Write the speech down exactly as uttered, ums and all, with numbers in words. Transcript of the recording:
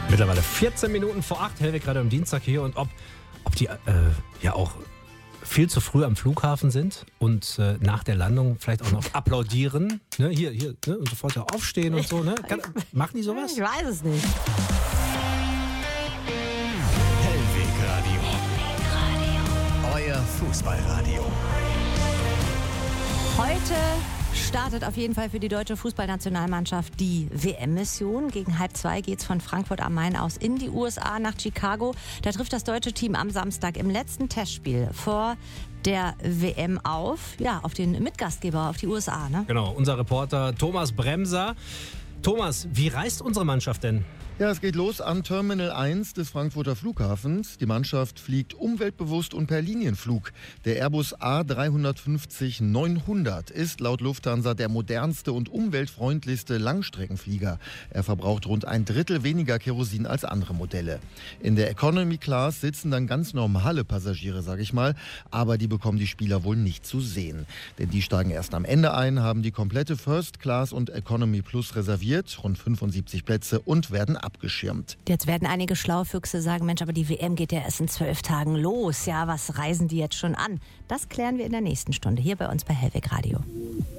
Mittlerweile vierzehn Minuten vor acht, Hellweg gerade am Dienstag hier. Und ob, ob die äh, ja auch viel zu früh am Flughafen sind und äh, nach der Landung vielleicht auch noch applaudieren. Ne? Hier, hier, ne? Und sofort auch aufstehen und so. Ne? Kann, machen die sowas? Ich weiß es nicht. Hellwegradio. Euer Fußballradio. Heute startet auf jeden Fall für die deutsche Fußballnationalmannschaft die W M-Mission. Gegen halb zwei geht's von Frankfurt am Main aus in die U S A nach Chicago. Da trifft das deutsche Team am Samstag im letzten Testspiel vor der W M auf, ja, auf den Mitgastgeber, auf die U S A. Ne? Genau, unser Reporter Thomas Bremser. Thomas, wie reist unsere Mannschaft denn? Ja, es geht los am Terminal eins des Frankfurter Flughafens. Die Mannschaft fliegt umweltbewusst und per Linienflug. Der Airbus A drei fünfzig neunhundert ist laut Lufthansa der modernste und umweltfreundlichste Langstreckenflieger. Er verbraucht rund ein Drittel weniger Kerosin als andere Modelle. In der Economy Class sitzen dann ganz normale Passagiere, sage ich mal. Aber die bekommen die Spieler wohl nicht zu sehen. Denn die steigen erst am Ende ein, haben die komplette First Class und Economy Plus reserviert, rund fünfundsiebzig Plätze, und werden abgeschirmt. Jetzt werden einige Schlaufüchse sagen, Mensch, aber die W M geht ja erst in zwölf Tagen los. Ja, was reisen die jetzt schon an? Das klären wir in der nächsten Stunde hier bei uns bei Hellweg Radio.